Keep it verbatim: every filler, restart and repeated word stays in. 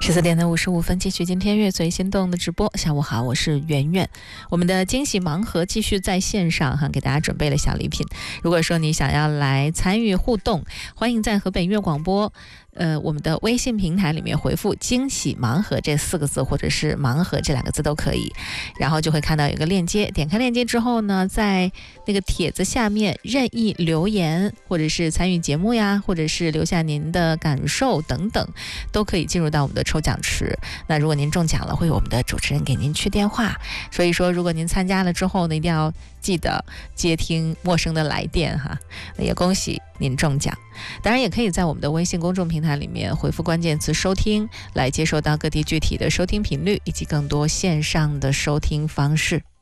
十四点的五十五分，继续今天乐随心动的直播。下午好，我是圆圆。我们的惊喜盲盒继续在线上哈，给大家准备了小礼品。如果说你想要来参与互动，欢迎在河北音乐广播呃，我们的微信平台里面回复惊喜盲盒这四个字，或者是盲盒这两个字都可以，然后就会看到有一个链接，点开链接之后呢，在那个帖子下面任意留言，或者是参与节目呀，或者是留下您的感受等等，都可以进入到我们的抽奖池。那如果您中奖了，会有我们的主持人给您去电话，所以说如果您参加了之后呢，一定要记得接听陌生的来电哈。也恭喜您中奖。当然也可以在我们的微信公众平台里面回复关键词收听，来接收到各地具体的收听频率以及更多线上的收听方式。